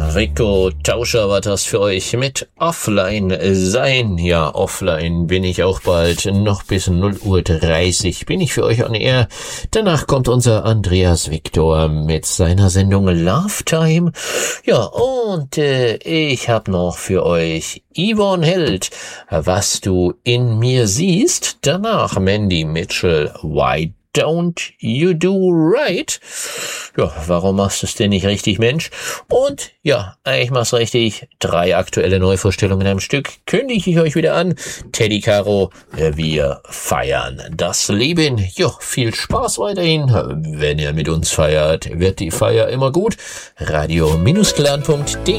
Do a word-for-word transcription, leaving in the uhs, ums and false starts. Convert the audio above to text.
Rico Tauscher war das für euch mit Offline sein. Ja, offline bin ich auch bald. Noch bis null Uhr dreißig bin ich für euch on air. Danach kommt unser Andreas Victor mit seiner Sendung Love Time. Ja, und äh, ich habe noch für euch Yvonne Held, was du in mir siehst. Danach Mandy Mitchell, Why Don't You Do Right? Ja, warum machst du es denn nicht richtig, Mensch? Und ja, ich mach's richtig. Drei aktuelle Neuvorstellungen am Stück kündige ich euch wieder an. Teddy Caro, wir feiern das Leben. Ja, viel Spaß weiterhin. Wenn ihr mit uns feiert, wird die Feier immer gut. radio Bindestrich clan punkt de